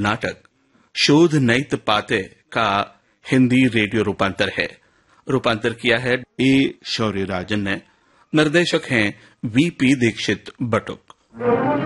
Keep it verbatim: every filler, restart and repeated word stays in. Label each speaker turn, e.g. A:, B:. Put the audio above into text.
A: नाटक शोध नैत पाते का हिंदी रेडियो रूपांतर है। रूपांतर किया है ए शौर्यराजन ने। निर्देशक हैं वीपी दीक्षित बटुक।